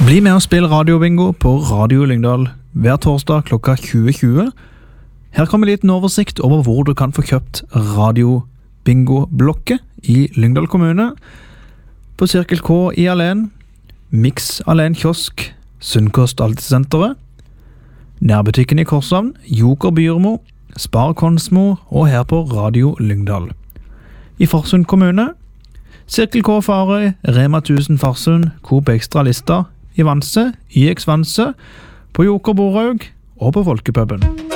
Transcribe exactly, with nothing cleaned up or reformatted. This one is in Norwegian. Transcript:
Bli med og spill radiobingo på Radio Lyngdal hver torsdag klokka tjue tjue. Her kommer en liten oversikt over hvor du kan få kjøpt radiobingo-blokket i Lyngdal kommune. På Cirkel K i Alen, Mix Alen Kiosk, Sunnkost Altesenteret, nærbutikken i Korshavn, Joker Byrmo, Spar Konsmo og her på Radio Lyngdal. I Farsund kommune, Cirkel K Farøy, Rema tusen Farsund, Coop Extra Lista, i Vanse, I X Vanse, på Joker Boraug og på Folkepuben.